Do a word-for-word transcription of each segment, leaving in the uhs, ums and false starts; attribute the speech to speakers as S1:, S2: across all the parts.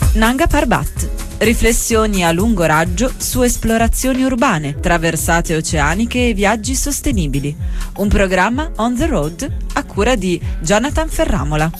S1: Nanga Parbat. Riflessioni a lungo raggio su esplorazioni urbane, traversate oceaniche e viaggi sostenibili. Un programma on the road a cura di Jonathan Ferramola.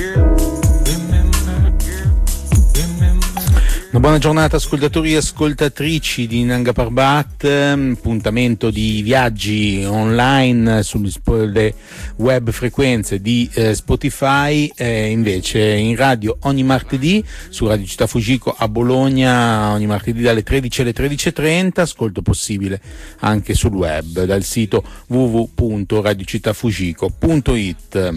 S2: Una buona giornata ascoltatori e ascoltatrici di Nanga Parbat, appuntamento di viaggi online sulle web frequenze di eh, Spotify, eh, invece in radio ogni martedì su Radio Città Fujiko a Bologna, ogni martedì dalle tredici alle tredici e trenta, ascolto possibile anche sul web dal sito w w w punto radio città fujiko punto i t.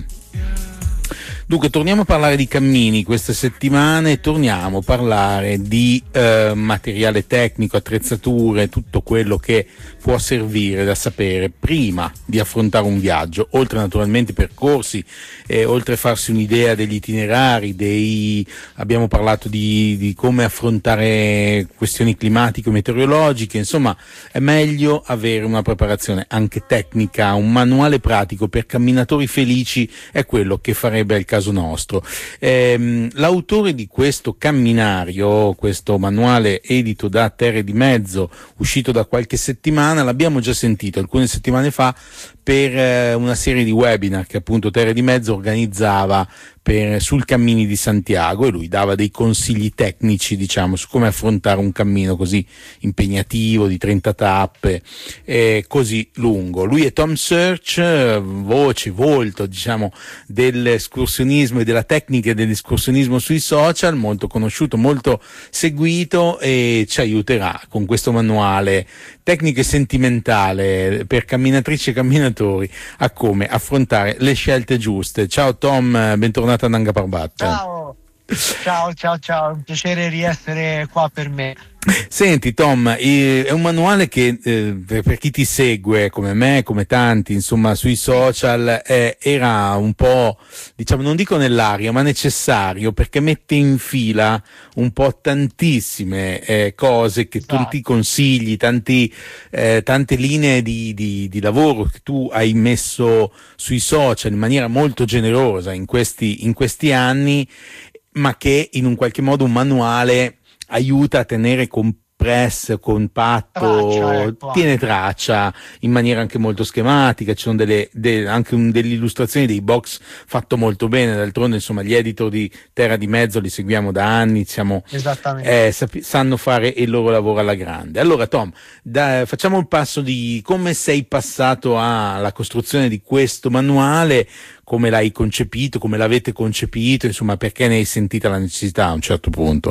S2: Dunque, torniamo a parlare di cammini queste settimane, torniamo a parlare di eh, materiale tecnico, attrezzature, tutto quello che può servire da sapere prima di affrontare un viaggio, oltre naturalmente i percorsi, eh, oltre a farsi un'idea degli itinerari, dei, abbiamo parlato di, di come affrontare questioni climatiche o meteorologiche, insomma è meglio avere una preparazione anche tecnica, un manuale pratico per camminatori felici è quello che farebbe il caso nostro. Ehm, l'autore di questo camminario, questo manuale edito da Terre di Mezzo, uscito da qualche settimana, l'abbiamo già sentito alcune settimane fa per eh, una serie di webinar che appunto Terre di Mezzo organizzava per, sul Cammini di Santiago, e lui dava dei consigli tecnici, diciamo, su come affrontare un cammino così impegnativo di trenta tappe e così lungo. Lui è Tom Search, voce, volto, diciamo, dell'escursionismo e della tecnica dell'escursionismo sui social, molto conosciuto, molto seguito, e ci aiuterà con questo manuale tecnico e sentimentale per camminatrici e camminatori a come affrontare le scelte giuste. Ciao Tom, bentornato a Nanga Parbat.
S3: Ciao, ciao, ciao, ciao, un piacere di essere qua per me.
S2: Senti Tom, è un manuale che eh, per chi ti segue come me, come tanti, insomma, sui social, eh, era un po', diciamo, non dico nell'aria, ma necessario, perché mette in fila un po' tantissime eh, cose che
S3: esatto.
S2: tu ti consigli, tanti, eh, tante linee di, di, di lavoro che tu hai messo sui social in maniera molto generosa in questi, in questi anni, ma che in un qualche modo un manuale aiuta a tenere compresso, compatto,
S3: traccia, ecco.
S2: Tiene traccia in maniera anche molto schematica, ci sono delle, de, anche un, delle illustrazioni, dei box fatto molto bene, d'altronde insomma gli editor di Terra di Mezzo li seguiamo da anni, siamo,
S3: Esattamente.
S2: eh, sapi, sanno fare il loro lavoro alla grande. Allora Tom, da, facciamo il passo di come sei passato alla costruzione di questo manuale, come l'hai concepito, come l'avete concepito, insomma perché ne hai sentita la necessità a un certo punto.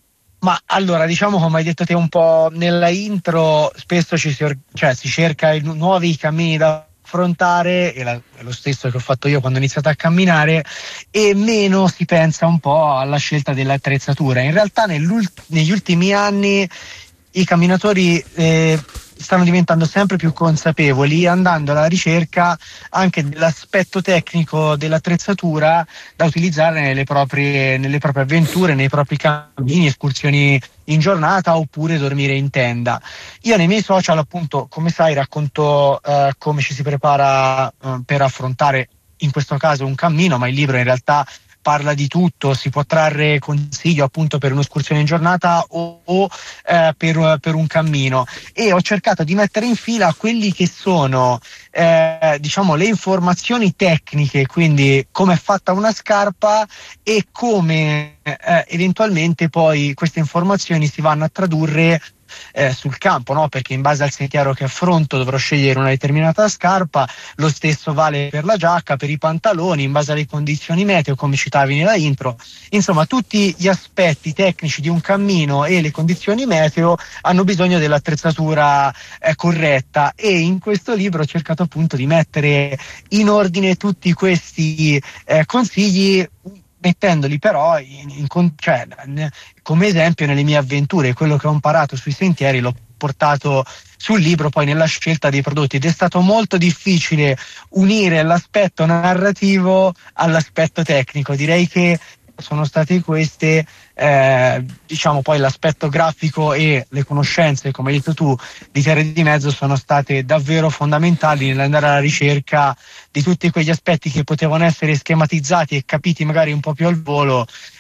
S3: Ma allora, diciamo, come hai detto te un po' nella intro, spesso ci si, or- cioè, si cerca i nu- nuovi cammini da affrontare, e la- è lo stesso che ho fatto io quando ho iniziato a camminare, e meno si pensa un po' alla scelta dell'attrezzatura. In realtà negli ultimi anni i camminatori eh, stanno diventando sempre più consapevoli, andando alla ricerca anche dell'aspetto tecnico dell'attrezzatura da utilizzare nelle proprie, nelle proprie avventure, nei propri cammini, escursioni in giornata oppure dormire in tenda. Io nei miei social, appunto, come sai, racconto eh, come ci si prepara eh, per affrontare in questo caso un cammino, ma il libro in realtà parla di tutto, si può trarre consiglio appunto per un'escursione in giornata o, o eh, per, per un cammino, e ho cercato di mettere in fila quelli che sono eh, diciamo le informazioni tecniche, quindi come è fatta una scarpa e come eh, eventualmente poi queste informazioni si vanno a tradurre Eh, sul campo, no? Perché in base al sentiero che affronto dovrò scegliere una determinata scarpa, lo stesso vale per la giacca, per i pantaloni, in base alle condizioni meteo, come citavi nella intro. Insomma, tutti gli aspetti tecnici di un cammino e le condizioni meteo hanno bisogno dell'attrezzatura eh, corretta, e in questo libro ho cercato appunto di mettere in ordine tutti questi eh, consigli, mettendoli però in, in, cioè, come esempio nelle mie avventure. Quello che ho imparato sui sentieri l'ho portato sul libro, poi nella scelta dei prodotti, ed è stato molto difficile unire l'aspetto narrativo all'aspetto tecnico. Direi che sono state queste eh, diciamo poi l'aspetto grafico e le conoscenze, come hai detto tu, di Terre di Mezzo sono state davvero fondamentali nell'andare alla ricerca di tutti quegli aspetti che potevano essere schematizzati e capiti magari un po' più al volo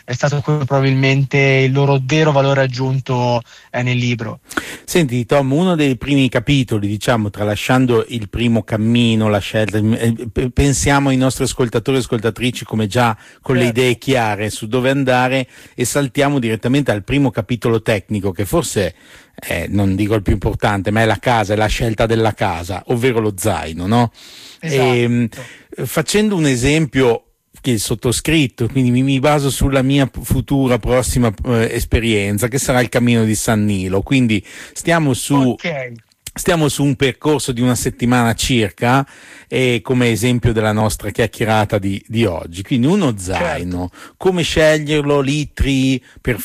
S3: è stato quello probabilmente il loro vero valore aggiunto eh, nel libro.
S2: Senti Tom, uno dei primi capitoli, diciamo, tralasciando il primo cammino, la scelta, eh, pensiamo ai nostri ascoltatori e ascoltatrici come già con certo. le idee chiare su dove andare, e saltiamo direttamente al primo capitolo tecnico, che forse eh, non dico il più importante, ma è la casa, è la scelta della casa, ovvero lo zaino, no?
S3: Esatto.
S2: E, facendo un esempio che il sottoscritto, quindi mi, mi baso sulla mia futura prossima eh, esperienza, che sarà il cammino di San Nilo, quindi stiamo su
S3: okay.
S2: stiamo su un percorso di una settimana circa, e come esempio della nostra chiacchierata di, di oggi, quindi uno zaino, certo. come sceglierlo, litri,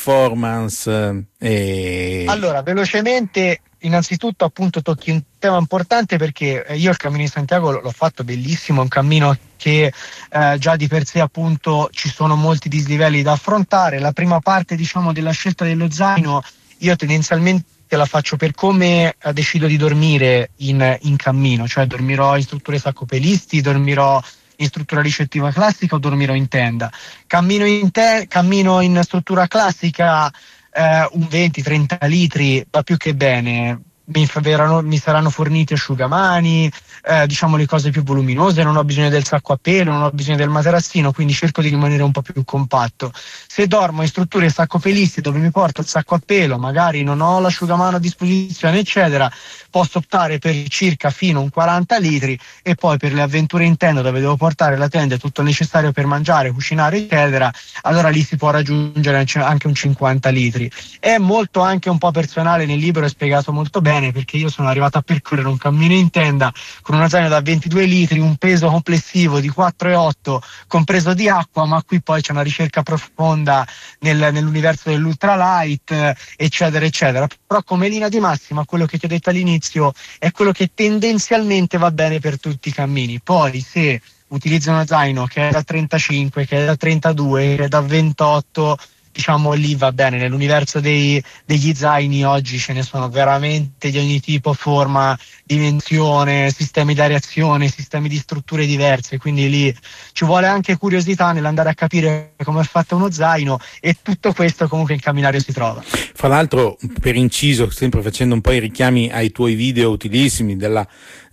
S2: performance eh...
S3: Allora, velocemente, innanzitutto appunto tocchi un tema importante, perché io il cammino di Santiago l'ho fatto bellissimo, è un cammino che eh, già di per sé appunto ci sono molti dislivelli da affrontare. La prima parte, diciamo, della scelta dello zaino, io tendenzialmente la faccio per come eh, decido di dormire in, in cammino, cioè dormirò in strutture saccopelisti, dormirò in struttura ricettiva classica o dormirò in tenda. Cammino in, te- cammino in struttura classica, eh, un venti trenta litri va più che bene. Mi, verranno, mi saranno forniti asciugamani, eh, diciamo le cose più voluminose, non ho bisogno del sacco a pelo, non ho bisogno del materassino, quindi cerco di rimanere un po' più compatto. Se dormo in strutture saccopelisti dove mi porto il sacco a pelo, magari non ho l'asciugamano a disposizione eccetera, posso optare per circa fino a un quaranta litri, e poi per le avventure in tenda dove devo portare la tenda e tutto il necessario per mangiare, cucinare eccetera, allora lì si può raggiungere anche un cinquanta litri. È molto anche un po' personale, nel libro è spiegato molto bene, perché io sono arrivato a percorrere un cammino in tenda con uno zaino da ventidue litri, un peso complessivo di quattro virgola otto compreso di acqua, ma qui poi c'è una ricerca profonda nel, nell'universo dell'ultralight eccetera eccetera, però come linea di massima quello che ti ho detto all'inizio è quello che tendenzialmente va bene per tutti i cammini. Poi se utilizzo uno zaino che è da trentacinque, che è da trentadue, che è da ventotto, diciamo lì va bene. Nell'universo dei, degli zaini oggi ce ne sono veramente di ogni tipo, forma, dimensione, sistemi di areazione, sistemi di strutture diverse, quindi lì ci vuole anche curiosità nell'andare a capire come è fatto uno zaino, e tutto questo comunque in Camminario si trova.
S2: Fra l'altro, per inciso, sempre facendo un po' i richiami ai tuoi video utilissimi della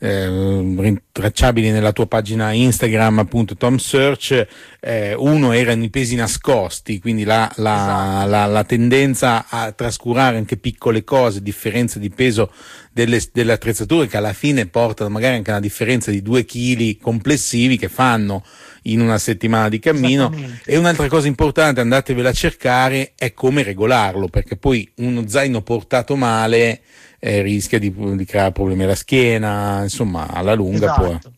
S2: eh, rintracciabili nella tua pagina Instagram, appunto Tom Search, eh, uno erano i pesi nascosti, quindi la, la, esatto. la, la tendenza a trascurare anche piccole cose, differenze di peso delle, delle attrezzature, che alla fine portano magari anche una differenza di due chili complessivi che fanno in una settimana di cammino. E un'altra cosa importante, andatevela a cercare, è come regolarlo, perché poi uno zaino portato male eh, rischia di, di creare problemi alla schiena, insomma alla lunga.
S3: Esatto.
S2: Può.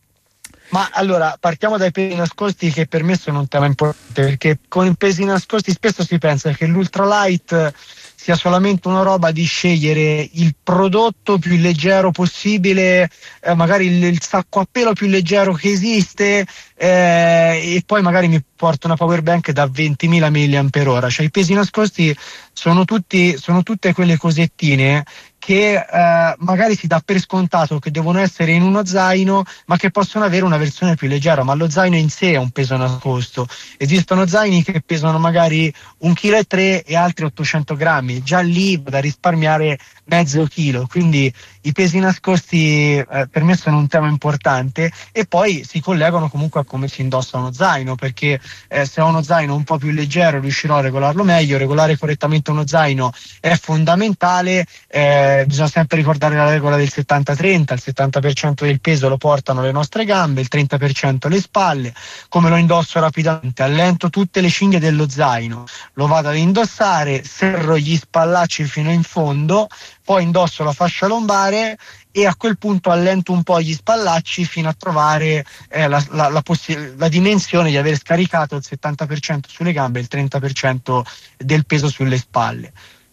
S3: Ma allora partiamo dai pesi nascosti, che per me sono un tema importante, perché con i pesi nascosti spesso si pensa che l'ultralight sia solamente una roba di scegliere il prodotto più leggero possibile, eh, magari il, il sacco a pelo più leggero che esiste, eh, e poi magari mi porto una power bank da ventimila milliampere ora. Cioè i pesi nascosti sono tutti sono tutte quelle cosettine che eh, magari si dà per scontato che devono essere in uno zaino, ma che possono avere una versione più leggera, ma lo zaino in sé è un peso nascosto. Esistono zaini che pesano magari un chilo e tre e altri ottocento grammi, già lì vado a risparmiare mezzo chilo, quindi i pesi nascosti eh, per me sono un tema importante, e poi si collegano comunque a come si indossa uno zaino, perché eh, se ho uno zaino un po' più leggero riuscirò a regolarlo meglio. Regolare correttamente uno zaino è fondamentale, eh, bisogna sempre ricordare la regola del settanta trenta, il settanta per cento del peso lo portano le nostre gambe, il trenta per cento le spalle. Come lo indosso rapidamente? Allento tutte le cinghie dello zaino, lo vado ad indossare, serro gli spallacci fino in fondo, poi indosso la fascia lombare e a quel punto allento un po' gli spallacci fino a trovare eh, la, la, la, possi- la dimensione di aver scaricato il settanta per cento sulle gambe e il trenta per cento del peso sulle spalle.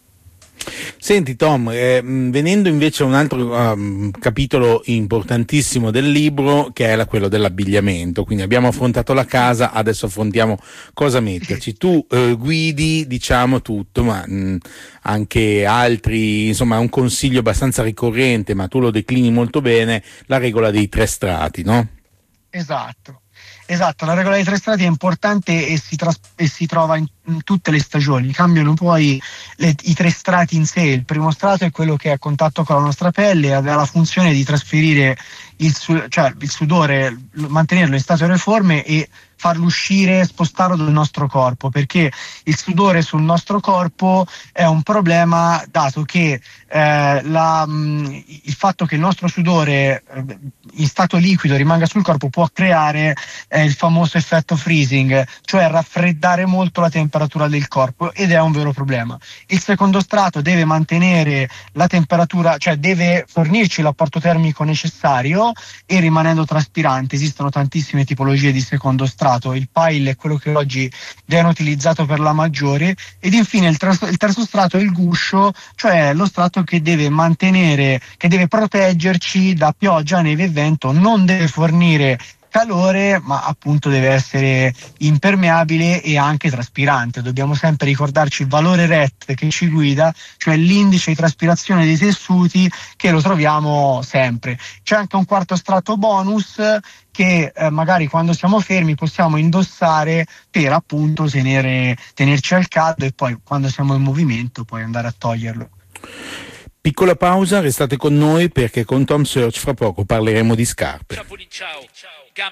S2: Senti Tom, eh, venendo invece a un altro um, capitolo importantissimo del libro, che è la, quello dell'abbigliamento, quindi abbiamo affrontato la casa, adesso affrontiamo cosa metterci. Tu eh, guidi, diciamo, tutto, ma mh, anche altri, insomma è un consiglio abbastanza ricorrente, ma tu lo declini molto bene, la regola dei tre strati, no?
S3: Esatto. Esatto, la regola dei tre strati è importante e si, tras- e si trova in in tutte le stagioni, cambiano poi le, i tre strati in sé. Il primo strato è quello che è a contatto con la nostra pelle e ha la funzione di trasferire il, su, cioè il sudore, mantenerlo in stato aeroforme e farlo uscire, spostarlo dal nostro corpo, perché il sudore sul nostro corpo è un problema, dato che eh, la, mh, il fatto che il nostro sudore eh, in stato liquido rimanga sul corpo può creare eh, il famoso effetto freezing, cioè raffreddare molto la temperatura del corpo, ed è un vero problema. Il secondo strato deve mantenere la temperatura, cioè deve fornirci l'apporto termico necessario e rimanendo traspirante. Esistono tantissime tipologie di secondo strato, il pile è quello che oggi viene utilizzato per la maggiore, ed infine il, tras- il terzo strato è il guscio, cioè lo strato che deve mantenere, che deve proteggerci da pioggia, neve e vento, non deve fornire calore, ma appunto deve essere impermeabile e anche traspirante. Dobbiamo sempre ricordarci il valore R E T che ci guida, cioè l'indice di traspirazione dei tessuti, che lo troviamo sempre. C'è anche un quarto strato bonus che eh, magari quando siamo fermi possiamo indossare per appunto tenere, tenerci al caldo, e poi quando siamo in movimento poi andare a toglierlo.
S2: Piccola pausa, restate con noi perché con Tom Search fra poco parleremo di scarpe.
S4: Ciao, ciao, ciao.